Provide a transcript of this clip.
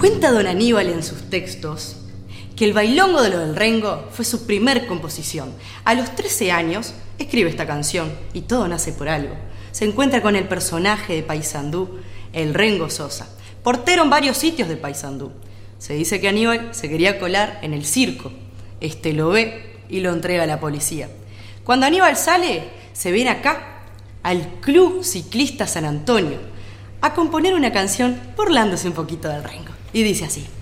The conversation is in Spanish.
Cuenta don Aníbal en sus textos que el bailongo de lo del Rengo fue su primer composición. A los 13 años escribe esta canción y todo nace por algo. Se encuentra con el personaje de Paysandú, el Rengo Sosa, portero en varios sitios de Paysandú. Se dice que Aníbal se quería colar en el circo. Este lo ve y lo entrega a la policía. Cuando Aníbal sale, se viene acá, al Club Ciclista San Antonio, a componer una canción burlándose un poquito del Rengo. Y dice así.